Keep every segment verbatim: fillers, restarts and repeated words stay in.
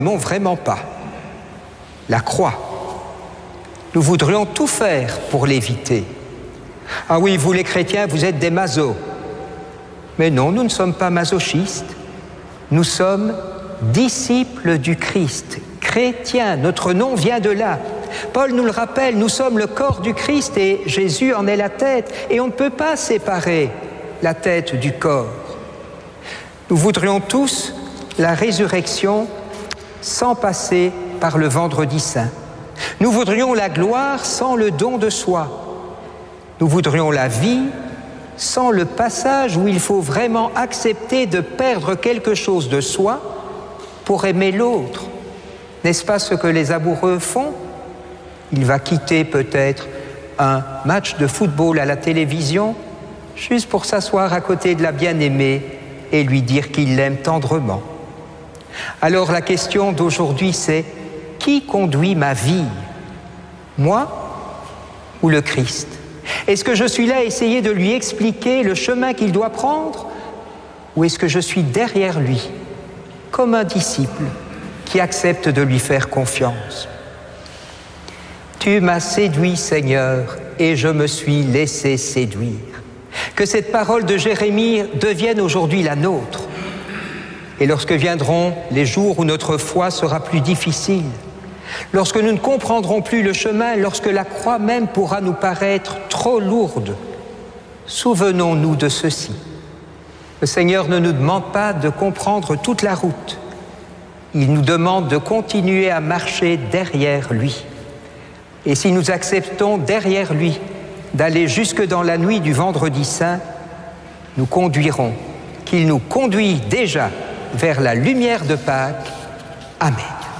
n'aimons vraiment pas, la croix. Nous voudrions tout faire pour l'éviter. Ah oui, vous les chrétiens, vous êtes des masos. Mais non, nous ne sommes pas masochistes. Nous sommes disciples du Christ, chrétiens. Notre nom vient de là. Paul nous le rappelle, nous sommes le corps du Christ et Jésus en est la tête. Et on ne peut pas séparer la tête du corps. Nous voudrions tous la résurrection sans passer par le vendredi saint. Nous voudrions la gloire sans le don de soi. Nous voudrions la vie sans le passage où il faut vraiment accepter de perdre quelque chose de soi pour aimer l'autre. N'est-ce pas ce que les amoureux font? Il va quitter peut-être un match de football à la télévision juste pour s'asseoir à côté de la bien-aimée et lui dire qu'il l'aime tendrement. Alors la question d'aujourd'hui, c'est: qui conduit ma vie? Moi ou le Christ? Est-ce que je suis là à essayer de lui expliquer le chemin qu'il doit prendre? Ou est-ce que je suis derrière lui, comme un disciple qui accepte de lui faire confiance? Tu m'as séduit, Seigneur, et je me suis laissé séduire. Que cette parole de Jérémie devienne aujourd'hui la nôtre. Et lorsque viendront les jours où notre foi sera plus difficile, lorsque nous ne comprendrons plus le chemin, lorsque la croix même pourra nous paraître trop lourde, souvenons-nous de ceci. Le Seigneur ne nous demande pas de comprendre toute la route. Il nous demande de continuer à marcher derrière lui. Et si nous acceptons derrière lui d'aller jusque dans la nuit du vendredi saint, nous conduirons, qu'il nous conduit déjà vers la lumière de Pâques. Amen.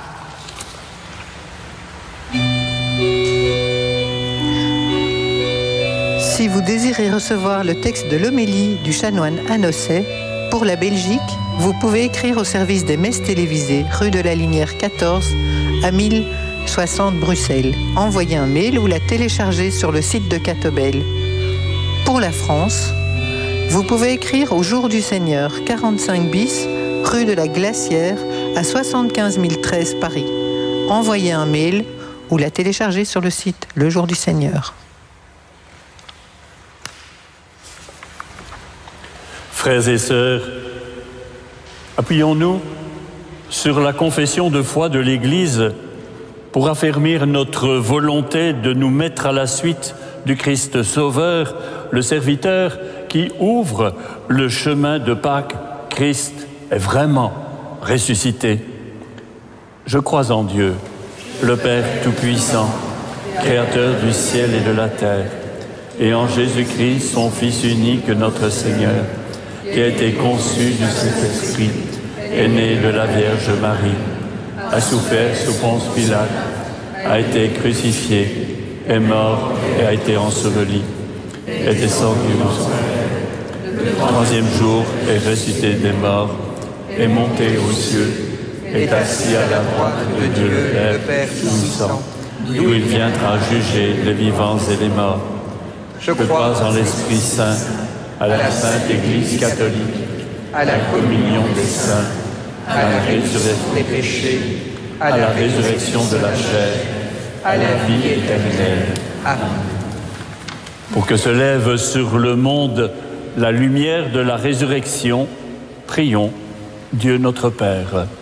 Si vous désirez recevoir le texte de l'homélie du chanoine Anosset pour la Belgique, vous pouvez écrire au service des messes télévisées, rue de la Linière quatorze, à mille soixante Bruxelles. Envoyez un mail ou la télécharger sur le site de Catobel. Pour la France, vous pouvez écrire au Jour du Seigneur, quarante-cinq bis, rue de la Glacière, à soixante-quinze mille treize Paris. Envoyez un mail ou la télécharger sur le site Le Jour du Seigneur. Frères et sœurs, appuyons-nous sur la confession de foi de l'Église pour affermir notre volonté de nous mettre à la suite du Christ Sauveur, le serviteur qui ouvre le chemin de Pâques. Christ est vraiment ressuscité. Je crois en Dieu, le Père Tout-Puissant, Créateur du ciel et de la terre, et en Jésus-Christ, son Fils unique, notre Seigneur, qui a été conçu du Saint-Esprit, est né de la Vierge Marie, a souffert sous Ponce Pilate, a été crucifié, est mort et a été enseveli, est descendu aux enfers. Le troisième jour est ressuscité des morts, est monté aux cieux, est assis à la droite de Dieu le Père Tout-Puissant, d'où il viendra juger les vivants et les morts. Je crois en l'Esprit Saint, à la Sainte Église catholique, à la communion des saints, à la résurrection des péchés, à la résurrection de la chair, à la vie éternelle. Amen. Pour que se lève sur le monde la lumière de la résurrection, prions Dieu notre Père.